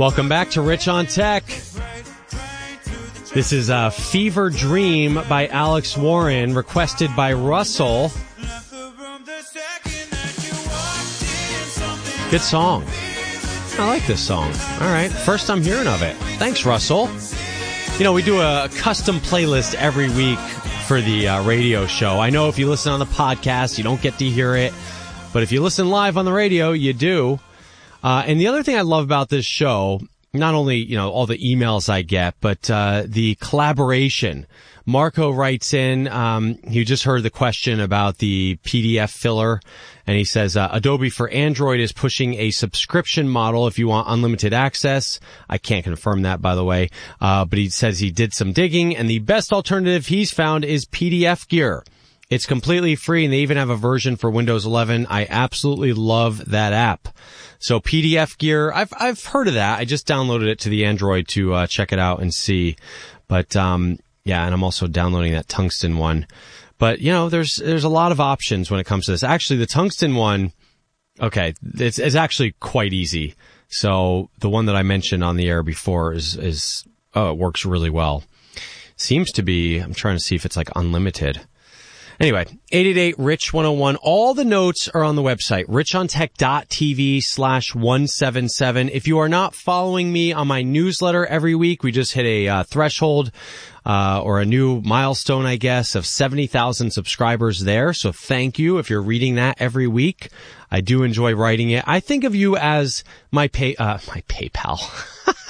Welcome back to Rich on Tech. This is Fever Dream by Alex Warren, requested by Russell. Good song. I like this song. All right, first I'm hearing of it. Thanks, Russell. You know, we do a custom playlist every week for the radio show. I know if you listen on the podcast, you don't get to hear it. But if you listen live on the radio, you do. And the other thing I love about this show, not only, you know, all the emails I get, but the collaboration. Marco writes in, he just heard the question about the PDF filler, and he says, Adobe for Android is pushing a subscription model if you want unlimited access. I can't confirm that, by the way, but he says he did some digging, and the best alternative he's found is PDF Gear. It's completely free, and they even have a version for Windows 11. I absolutely love that app. So PDF Gear, I've heard of that. I just downloaded it to the Android to check it out and see. But yeah, and I'm also downloading that Tungsten one. But you know, there's a lot of options when it comes to this. Actually, the Tungsten one, okay, it's actually quite easy. So the one that I mentioned on the air before is it works really well. Seems to be. I'm trying to see if it's like unlimited. Anyway, 888-RICH-101. All the notes are on the website, richontech.tv/177. If you are not following me on my newsletter every week, we just hit a threshold or a new milestone, I guess, of 70,000 subscribers there. So thank you if you're reading that every week. I do enjoy writing it. I think of you as my PayPal.